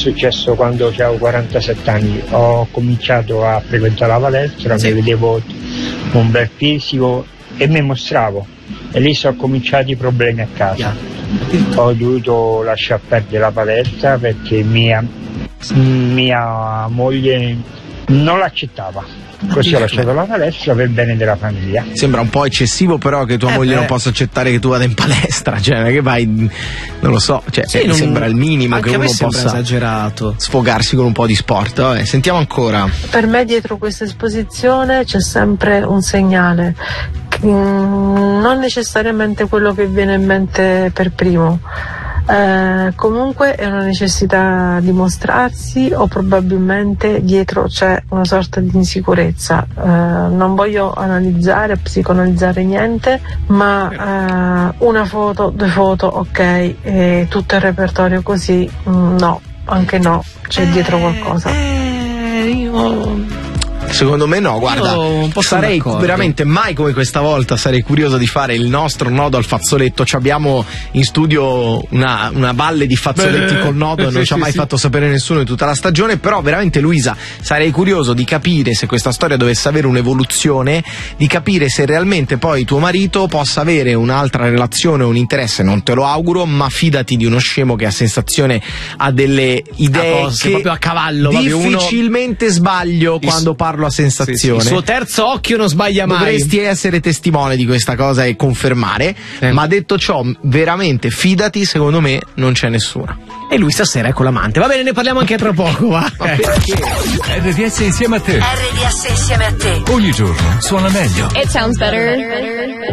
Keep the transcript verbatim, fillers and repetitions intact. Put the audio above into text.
successo quando avevo quarantasette anni, ho cominciato a frequentare la palestra, sì. Mi vedevo un bel fisico e mi mostravo, e lì sono cominciati i problemi a casa. Yeah. Ho dovuto lasciare perdere la palestra perché mia, mia moglie non l'accettava. Così ho lasciato la palestra per bene della famiglia. Sembra un po' eccessivo però che tua eh moglie beh. non possa accettare che tu vada in palestra, cioè non è che vai, non lo so, cioè sì, non, sembra il minimo che uno possa esagerato. sfogarsi con un po' di sport. Vabbè, sentiamo ancora. Per me dietro questa esposizione c'è sempre un segnale, non necessariamente quello che viene in mente per primo. Eh, comunque è una necessità di mostrarsi, o probabilmente dietro c'è una sorta di insicurezza. Eh, non voglio analizzare, psicoanalizzare niente, ma eh, una foto, due foto, ok, e tutto il repertorio così, mm, no, anche no, c'è dietro qualcosa. Eh, io... Secondo me no, guarda, sarei veramente mai come questa volta, sarei curioso di fare il nostro nodo al fazzoletto. Ci abbiamo in studio una, una valle di fazzoletti Beh, col nodo e non sì, ci ha mai sì. fatto sapere nessuno in tutta la stagione, però veramente Luisa, sarei curioso di capire se questa storia dovesse avere un'evoluzione, di capire se realmente poi tuo marito possa avere un'altra relazione o un interesse, non te lo auguro, ma fidati di uno scemo che ha sensazione, ha delle idee a che proprio a cavallo, difficilmente uno... sbaglio il... quando parlo a sensazione. Sì, sì. Il suo terzo occhio non sbaglia mai. Dovresti essere testimone di questa cosa e confermare, eh. ma detto ciò, veramente fidati, secondo me non c'è nessuna. E lui stasera è con l'amante. Va bene, ne parliamo anche tra poco, va. Ma perché? R D S insieme a te. R D S insieme a te. Ogni giorno suona meglio. It sounds better.